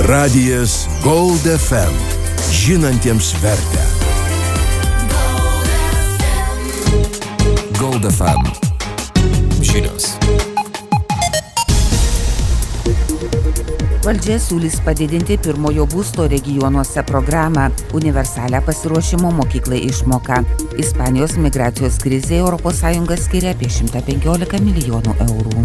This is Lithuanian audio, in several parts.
Radijas Gold FM. Žinantiems vertę. Gold FM. Žinios. Valdžia siūlys padidinti pirmojo būsto regionuose programą universalią pasiruošimo mokyklai išmoką. Ispanijos migracijos krizė ES skiria apie 115 milijonų eurų.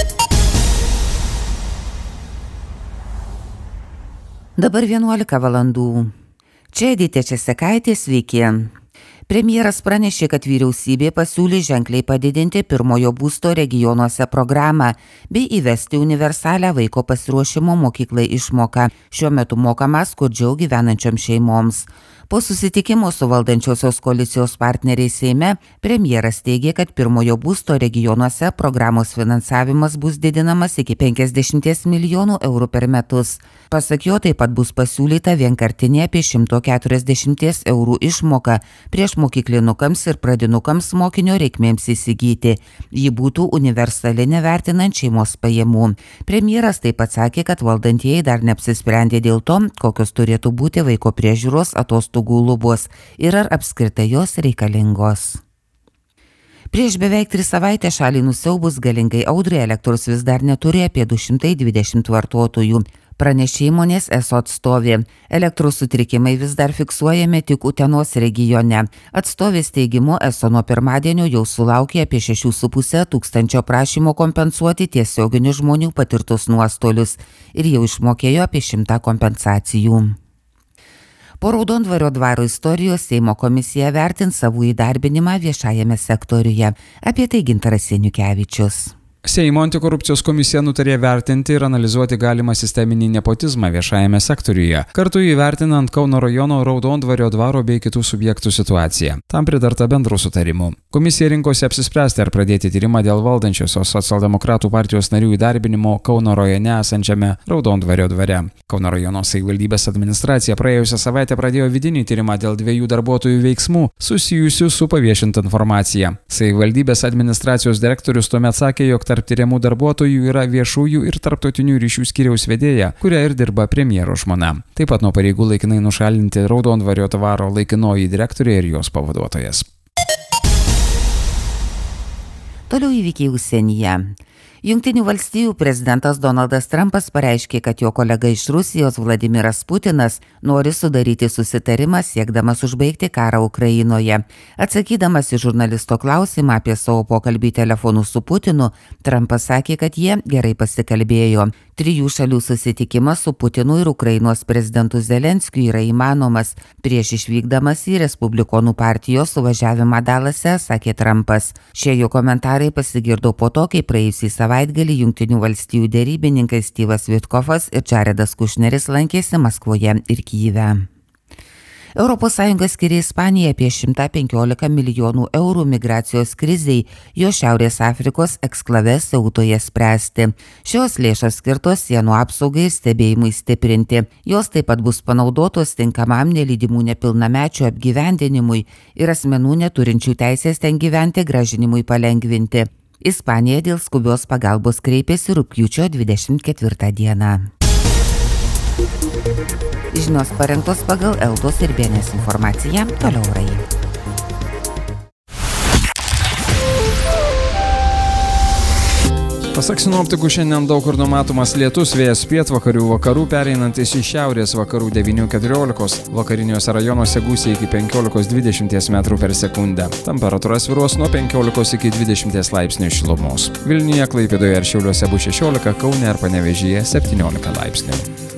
Dabar 11 valandų. Čia Edita Česekaitė, sveiki. Premjeras pranešė, kad vyriausybė pasiūlė ženkliai padidinti pirmojo būsto regionuose programą bei įvesti universalią vaiko pasiruošimo mokyklai išmoką, šiuo metu mokama skurdžiau gyvenančioms šeimoms. Po susitikimo su valdančiosios koalicijos partneriais Seime, premjeras teigė, kad pirmojo būsto regionuose programos finansavimas bus didinamas iki 50 milijonų eurų per metus. Pasak jo, taip pat bus pasiūlyta vienkartinė apie 140 eurų išmoka prieš mokyklinukams ir pradinukams mokinio reikmėms įsigyti. Ji būtų universali nevertinant šeimos pajamų. Premjeras taip pat sakė, kad valdantieji dar neapsisprendė dėl to, kokios turėtų būti vaiko priežiūros atostogų lubos ir ar apskritai jos reikalingos. Prieš beveik 3 savaitės šalį nusiaubus galingai audrai elektros vis dar neturi apie 220 vartotojų. Pranešė įmonės ESO atstovė. Elektros sutrikimai vis dar fiksuojami tik Utenos regione. Atstovės teigimu, ESO nuo pirmadienio jau sulaukė apie 6,5 tūkstančio prašymų kompensuoti tiesioginių žmonių patirtus nuostolius ir jau išmokėjo apie 100 kompensacijų. Po Raudondvario dvaro istorijos Seimo komisija vertins savų įdarbinimą viešajame sektoriuje. Apie tai Gintaras Seniukevičius. Seimo antikorupcijos komisija nutarė vertinti ir analizuoti galimą sisteminį nepotizmą viešajame sektoriuje, kartu įvertinant Kauno rajono Raudondvario dvaro bei kitų subjektų situaciją. Tam pritarta bendrų sutarimų. Komisija rinkosi apsispręsti ar pradėti tyrimą dėl valdančiosios socialdemokratų partijos narių įdarbinimo Kauno rajone esančiame Raudondvario dvare. Kauno rajono savivaldybės administracija praėjusią savaitę pradėjo vidinį tyrimą dėl 2 darbuotojų veiksmų susijusių su paviešinta informacija. Savivaldybės administracijos direktorius tuomet sakė, jog tarp tyriamų darbuotojų yra viešųjų ir tarptautinių ryšių skyriaus vedėja, kuria ir dirba premjero žmona. Taip pat nuo pareigų laikinai nušalinti Raudondvario dvaro laikinoji direktorė ir jos pavaduotojas. Toliau įvykiai užsienyje. Jungtinių valstijų prezidentas Donaldas Trumpas pareiškė, kad jo kolega iš Rusijos Vladimiras Putinas nori sudaryti susitarimą siekdamas užbaigti karą Ukrainoje. Atsakydamas į žurnalisto klausimą apie savo pokalbį telefonu su Putinu, Trumpas sakė, kad jie gerai pasikalbėjo. 3 šalių susitikimas su Putinu ir Ukrainos prezidentu Zelenskiu yra įmanomas. Prieš išvykdamas į Respublikonų partijos suvažiavimą Dalase, sakė Trumpas. Šie jo komentarai pasigirdo po to, kai praėjusį savaitgalį Jungtinių valstijų derybininkai Styvas Vitkofas ir Jaredas Kušneris lankėsi Maskvoje ir Kyjive. ES skiria Ispanijai apie 115 milijonų eurų migracijos krizei jo Šiaurės Afrikos eksklave Siautoje spręsti. Šios lėšos skirtos sienų apsaugai ir stebėjimui stiprinti. Jos taip pat bus panaudotos tinkamam nelydimų nepilnamečių apgyvendinimui ir asmenų neturinčių teisės ten gyventi grąžinimui palengvinti. Ispanija dėl skubios pagalbos kreipėsi rugpjūčio 24 dieną. Žinios parengtos pagal Eltos ir Bėnės informaciją. Toliau orai. Pasak sinoptikų, šiandien daug kur numatomas lietus, vėjas pietvakarių vakarų pereinantis į šiaurės vakarų 9–14, vakariniuose rajonuose gūsiai iki 15–20 metrų per sekundę. Temperatūra svyruos nuo 15 iki 20 laipsnių šilumos. Vilniuje, Klaipėdoje ir Šiauliuose bus 16, Kaune ir Panevėžyje 17 laipsnių.